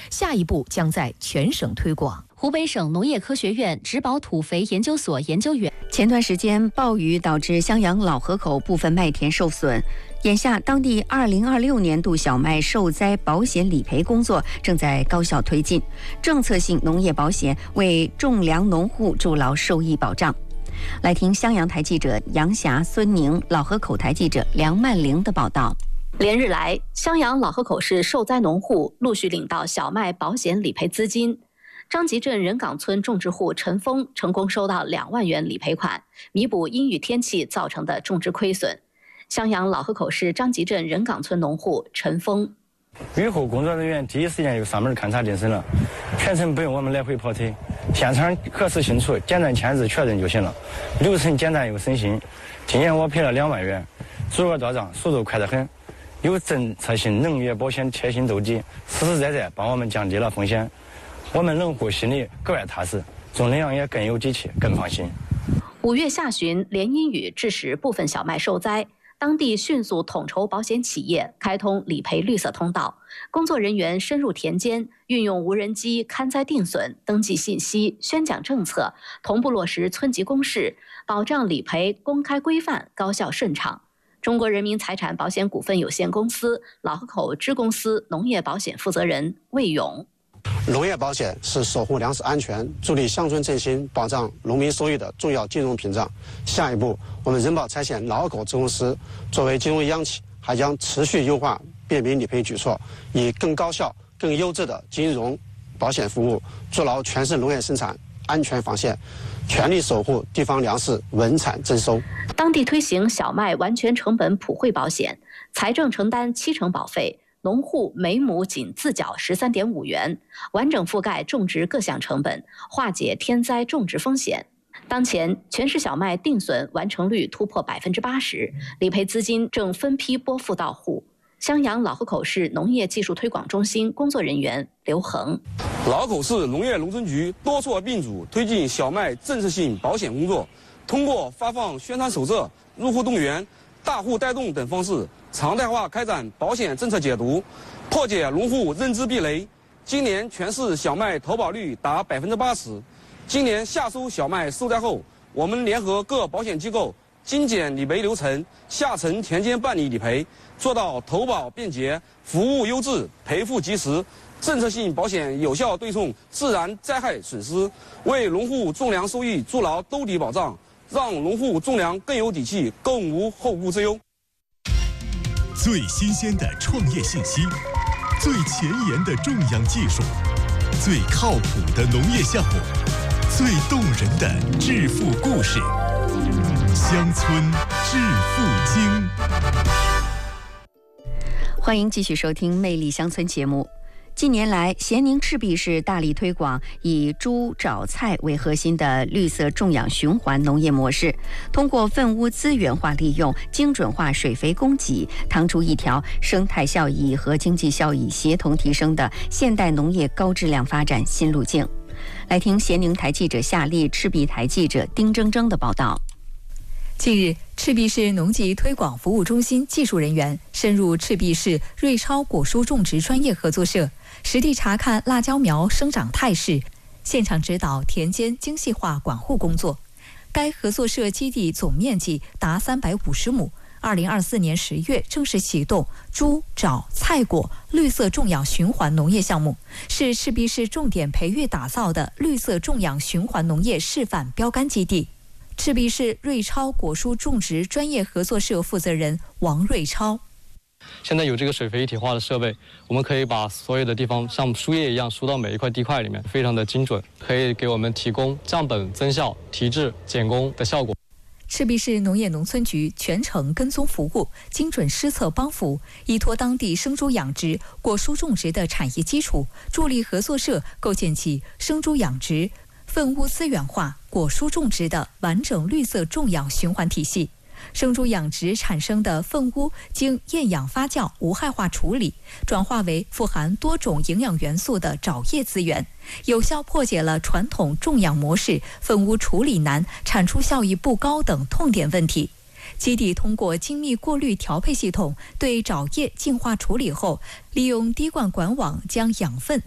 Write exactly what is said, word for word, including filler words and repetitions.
下一步将在全省推广。 湖北省农业科学院植保土肥研究所研究员。 前段时间暴雨导致襄阳老河口部分麦田受损，眼下当地二零二六年度小麦受灾保险理赔工作正在高效推进，政策性农业保险为种粮农户筑牢收益保障。来听襄阳台记者杨霞、孙宁、老河口台记者梁曼玲的报道。 连日来，襄阳老河口市受灾农户陆续领到小麦保险理赔资金。张集镇任岗村种植户陈峰成功收到两万元理赔款，弥补阴雨天气造成的种植亏损。襄阳老河口市张集镇任岗村农户陈峰： 雨后工作人员第一时间就上门勘察定审了，全程不用我们来回跑腿，现场核实清楚，简单签字确认就行了，流程简单又省心。今年我赔了两万元，足额到账，速度快得很。有政策性农业保险贴心兜底，实实在在帮我们降低了风险。我们农户心里格外踏实，种粮也更有底气，更放心。 五月下旬，连阴雨致使部分小麦受灾，当地迅速统筹保险企业开通理赔绿色通道，工作人员深入田间，运用无人机勘灾定损、登记信息、宣讲政策，同步落实村级公示，保障理赔公开规范、高效顺畅。中国人民财产保险股份有限公司老河口支公司农业保险负责人魏勇： 农业保险是守护粮食安全、助力乡村振兴、保障农民收益的重要金融屏障。下一步，我们人保财险老河口支公司作为金融央企，还将持续优化便民理赔举措，以更高效、更优质的金融保险服务，筑牢全市农业生产安全防线，全力守护地方粮食稳产增收。 当地推行小麦完全成本普惠保险，财政承担七成保费，农户每亩仅自缴十三点五元，完整覆盖种植各项成本，化解天灾种植风险。当前，全市小麦定损完成率突破百分之八十，理赔资金正分批拨付到户。襄阳老河口市农业技术推广中心工作人员刘恒： 老河口市农业农村局多措并主推进小麦政策性保险工作，通过发放宣传手册、入户动员、大户带动等方式，常态化开展保险政策解读，破解农户认知壁垒。今年全市小麦投保率达百分之八十。今年夏收小麦受灾后，我们联合各保险机构精简理赔流程，下沉田间办理理赔，做到投保便捷、服务优质、赔付及时。政策性保险有效对冲自然灾害损失，为农户种粮收益筑牢兜底保障，让农户种粮更有底气，更无后顾之忧。 最新鲜的创业信息，最前沿的种养技术，最靠谱的农业项目，最动人的致富故事。乡村致富经。 欢迎继续收听《魅力乡村》节目。近年来，咸宁赤壁市大力推广以猪、沼、菜为核心的绿色种养循环农业模式，通过粪污资源化利用、精准化水肥供给，趟出一条生态效益和经济效益协同提升的现代农业高质量发展新路径。来听咸宁台记者夏丽、赤壁台记者丁铮铮的报道。 近日，赤壁市农技推广服务中心技术人员深入赤壁市瑞超果蔬种植专业合作社，实地查看辣椒苗生长态势，现场指导田间精细化管护工作。该合作社基地总面积达三百五十亩，二零二四年十月正式启动猪、沼、菜果绿色种养循环农业项目，是赤壁市重点培育打造的绿色种养循环农业示范标杆基地。赤壁市瑞超果蔬种植专业合作社负责人王瑞超： 现在有这个水肥一体化的设备，我们可以把所有的地方像输液一样输到每一块地块里面，非常的精准，可以给我们提供降本增效、提质减工的效果。 赤壁市农业农村局全程跟踪服务，精准施策帮扶，依托当地生猪养殖、果蔬种植的产业基础，助力合作社构建起生猪养殖、粪污资源化、果蔬种植的完整绿色种养循环体系。生猪养殖产生的粪污经厌氧发酵无害化处理，转化为富含多种营养元素的沼液资源，有效破解了传统种养模式粪污处理难、产出效益不高等痛点问题。基地通过精密过滤调配系统对沼液净化处理后，利用滴灌管网将养分